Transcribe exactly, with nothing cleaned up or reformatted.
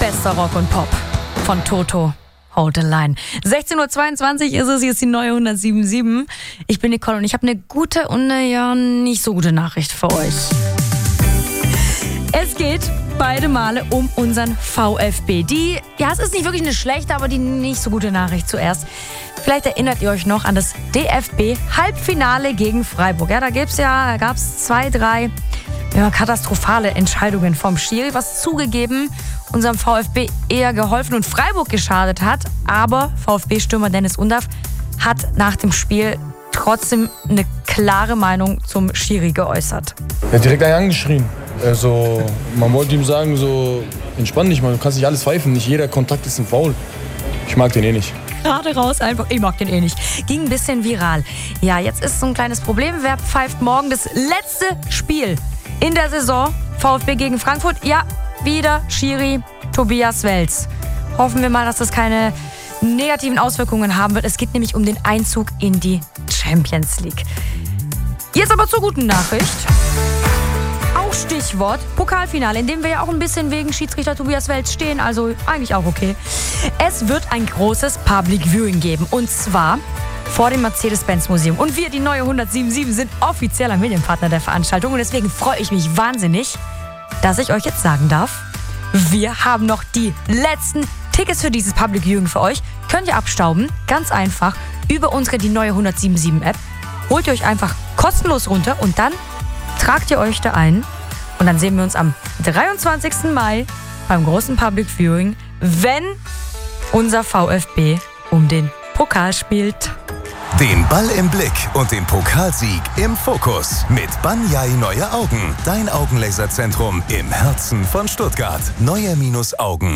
Bester Rock und Pop von Toto. Hold the line. sechzehn Uhr zweiundzwanzig ist es, hier ist die neue hundertsieben Komma sieben. Ich bin Nicole und ich habe eine gute und eine ja nicht so gute Nachricht für euch. Es geht beide Male um unseren VfB. Die, ja, es ist nicht wirklich eine schlechte, aber die nicht so gute Nachricht zuerst. Vielleicht erinnert ihr euch noch an das D F B-Halbfinale gegen Freiburg. Ja, da gibt's ja, da gab es zwei, drei ja, katastrophale Entscheidungen vom Schiri, was zugegeben unserem VfB eher geholfen und Freiburg geschadet hat. Aber VfB-Stürmer Dennis Undaff hat nach dem Spiel trotzdem eine klare Meinung zum Schiri geäußert. Er hat direkt einen angeschrien. Also, man wollte ihm sagen, so, entspann dich mal, du kannst nicht alles pfeifen, nicht jeder Kontakt ist ein Foul. Ich mag den eh nicht. Gerade raus einfach, ich mag den eh nicht. Ging ein bisschen viral. Ja, jetzt ist so ein kleines Problem. Wer pfeift morgen das letzte Spiel in der Saison? VfB gegen Frankfurt? Ja, wieder Schiri Tobias Welz. Hoffen wir mal, dass das keine negativen Auswirkungen haben wird. Es geht nämlich um den Einzug in die Champions League. Jetzt aber zur guten Nachricht. Auch Stichwort Pokalfinale, in dem wir ja auch ein bisschen wegen Schiedsrichter Tobias Welz stehen, also eigentlich auch okay. Es wird ein großes Public Viewing geben und zwar vor dem Mercedes-Benz-Museum. Und wir, die neue hundertsieben Komma sieben, sind offizieller Medienpartner der Veranstaltung und deswegen freue ich mich wahnsinnig, dass ich euch jetzt sagen darf, wir haben noch die letzten Tickets für dieses Public Viewing für euch. Könnt ihr abstauben, ganz einfach, über unsere die neue hundertsieben Komma sieben App. Holt ihr euch einfach kostenlos runter und dann tragt ihr euch da ein. Und dann sehen wir uns am dreiundzwanzigsten Mai beim großen Public Viewing, wenn unser VfB um den Pokal spielt. Den Ball im Blick und den Pokalsieg im Fokus mit Banyai Neue Augen. Dein Augenlaserzentrum im Herzen von Stuttgart. Neue Augen.